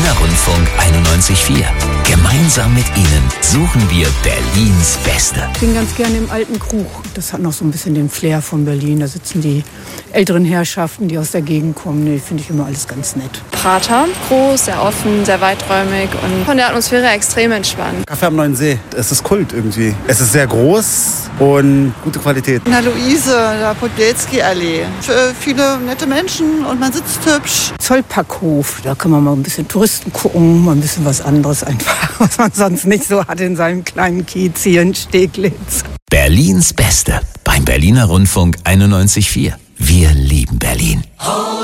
Berliner Rundfunk 91.4. Gemeinsam mit Ihnen suchen wir Berlins Beste. Ich bin ganz gerne im alten Krug. Das hat noch so ein bisschen den Flair von Berlin. Da sitzen die älteren Herrschaften, die aus der Gegend kommen. Nee, finde ich immer alles ganz nett. Prater, groß, sehr offen, sehr weiträumig und von der Atmosphäre extrem entspannt. Café am Neuen See, es ist Kult irgendwie. Es ist sehr groß und gute Qualität. In der Luise, der Podbielski-Allee. Für viele nette Menschen und man sitzt hübsch. Zollpackhof, da kann man mal ein bisschen Touristen gucken, mal ein bisschen was anderes einfach, was man sonst nicht so hat in seinem kleinen Kiez hier in Steglitz. Berlins Beste beim Berliner Rundfunk 91.4. Wir lieben Berlin.